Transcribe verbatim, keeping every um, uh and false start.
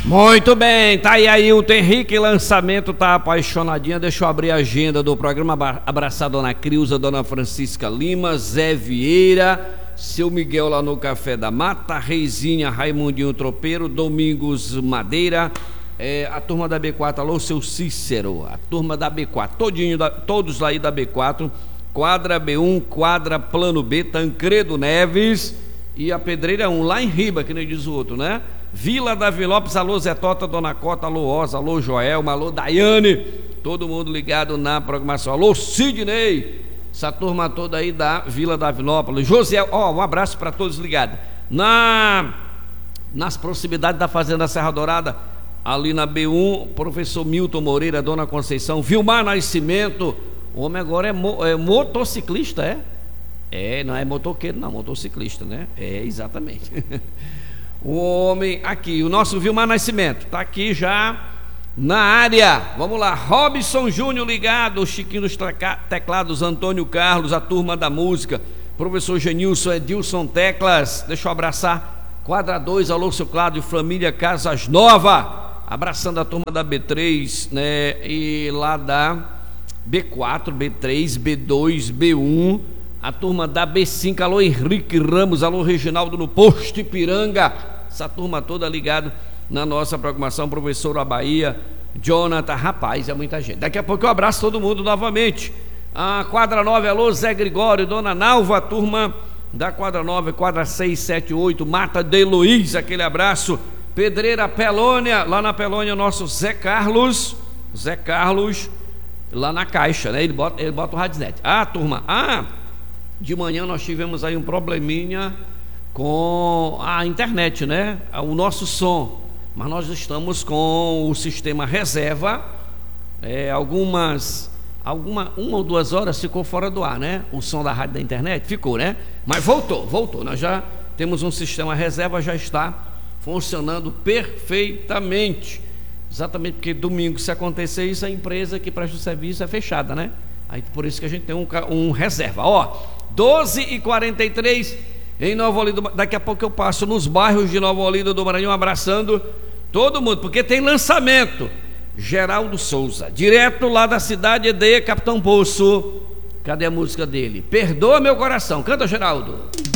Muito bem, tá aí Ailton Henrique, lançamento, tá apaixonadinha. Deixa eu abrir a agenda do programa. Abraçar Dona Creuza, Dona Francisca Lima, Zé Vieira, seu Miguel lá no Café da Mata, Reizinha, Raimundinho Tropeiro, Domingos Madeira, é, a turma da B quatro, alô, seu Cícero, a turma da B quatro, todinho da, todos aí da B quatro, quadra B um, quadra Plano B, Tancredo Neves e a Pedreira um, lá em Riba, que nem diz o outro, né? Vila Davi Lopes, alô Zé Tota, Dona Cota, alô Osa, alô Joelma, alô Daiane, todo mundo ligado na programação, alô Sidney, essa turma toda aí da Vila Davi Lopes, José, ó, um abraço para todos ligados, na, nas proximidades da Fazenda Serra Dourada, ali na B um, professor Milton Moreira, Dona Conceição, Vilmar Nascimento, o homem agora é, mo, é motociclista, é? É, não é motoqueiro não, motociclista, né? É, exatamente. O homem aqui, o nosso Vilmar Nascimento, tá aqui já na área. Vamos lá, Robson Júnior ligado, Chiquinho dos teclados, Antônio Carlos, a turma da música, professor Genilson, Edilson Teclas, deixa eu abraçar, Quadra dois, alô seu Cláudio, família Casas Nova, abraçando a turma da B três, né, e lá da B quatro, B três, B dois, B um, a turma da B cinco, alô Henrique Ramos, alô Reginaldo no Posto Ipiranga, essa turma toda ligado na nossa programação, professor Bahia, Jonathan, rapaz, é muita gente. Daqui a pouco eu abraço todo mundo novamente. A quadra nove, alô Zé Gregório, Dona Nalva, a turma da quadra nove, quadra seis, sete, oito, Mata de Luiz, aquele abraço. Pedreira Pelônia, lá na Pelônia, nosso Zé Carlos, Zé Carlos, lá na Caixa, né? Ele bota, ele bota o Radnet. Ah, turma, ah, de manhã nós tivemos aí um probleminha com a internet, né? O nosso som, mas nós estamos com o sistema reserva, é, algumas, alguma, uma ou duas horas ficou fora do ar, né? O som da rádio da internet ficou, né? Mas voltou, voltou, nós já temos um sistema reserva, já está funcionando perfeitamente, exatamente porque domingo, se acontecer isso, a empresa que presta o serviço é fechada, né? Aí por isso que a gente tem um, um reserva, ó, doze e quarenta e três em Nova Olinda. Daqui a pouco eu passo nos bairros de Nova Olinda do Maranhão abraçando todo mundo, porque tem lançamento. Geraldo Souza, direto lá da cidade de Capitão Poço. Cadê a música dele? Perdoa meu coração, canta, Geraldo.